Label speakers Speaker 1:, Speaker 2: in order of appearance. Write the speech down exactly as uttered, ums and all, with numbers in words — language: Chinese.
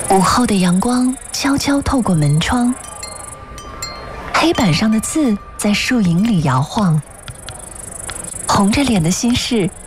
Speaker 1: 午后的阳光悄悄透过门窗，黑板上的字在树影里摇晃，红着脸的心事